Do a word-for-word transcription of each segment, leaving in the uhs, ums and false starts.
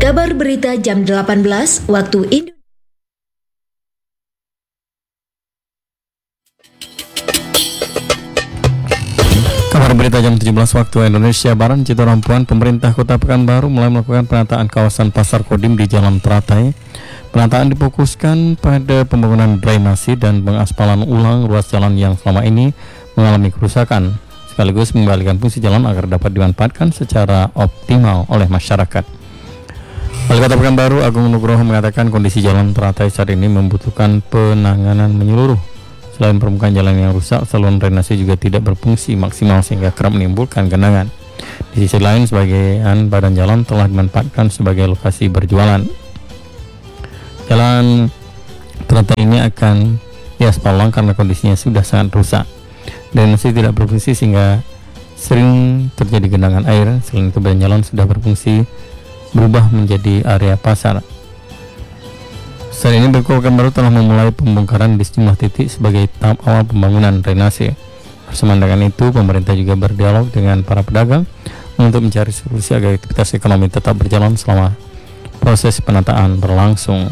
Kabar berita jam delapan belas waktu Indonesia. Kabar berita jam tujuh belas waktu Indonesia Barat. Cito Rampuan, pemerintah Kota Pekanbaru mulai melakukan penataan kawasan Pasar Kodim di Jalan Teratai. Penataan difokuskan pada pembangunan drainase dan pengaspalan ulang ruas jalan yang selama ini mengalami kerusakan, sekaligus mengembalikan fungsi jalan agar dapat dimanfaatkan secara optimal oleh masyarakat. Wali Kota Pekanbaru Agung Nugroho mengatakan kondisi jalan Teratai saat ini membutuhkan penanganan menyeluruh. Selain permukaan jalan yang rusak, saluran drainase juga tidak berfungsi maksimal sehingga kerap menimbulkan genangan. Di sisi lain, sebagian badan jalan telah dimanfaatkan sebagai lokasi berjualan. Jalan Teratai ini akan diaspal ulang karena kondisinya sudah sangat rusak. Drainase tidak berfungsi sehingga sering terjadi genangan air. Selain itu, badan jalan sudah berfungsi berubah menjadi area pasar. Saat ini Pemkot Pekanbaru telah memulai pembongkaran di sejumlah titik sebagai tahap awal pembangunan drainase. Bersama dengan itu, pemerintah juga berdialog dengan para pedagang untuk mencari solusi agar aktivitas ekonomi tetap berjalan selama proses penataan berlangsung.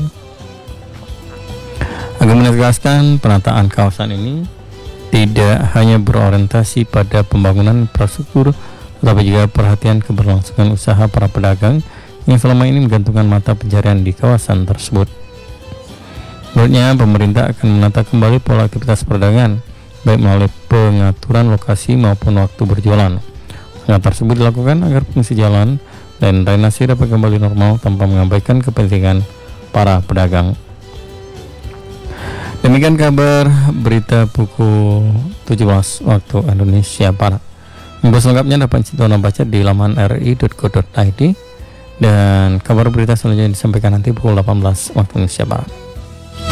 Agung menegaskan penataan kawasan ini tidak hanya berorientasi pada pembangunan infrastruktur, tetapi juga perhatian keberlangsungan usaha para pedagang yang selama ini menggantungkan mata pencarian di kawasan tersebut. Menurutnya, pemerintah akan menata kembali pola aktivitas perdagangan, baik melalui pengaturan lokasi maupun waktu berjualan. Langkah tersebut dilakukan agar fungsi jalan dan drainase dapat kembali normal tanpa mengabaikan kepentingan para pedagang. Demikian kabar berita pukul tujuh belas waktu Indonesia Barat. Info selengkapnya dapat Anda baca di laman r i titik co titik i d, dan kabar berita selanjutnya disampaikan nanti pukul delapan belas waktu Indonesia Barat.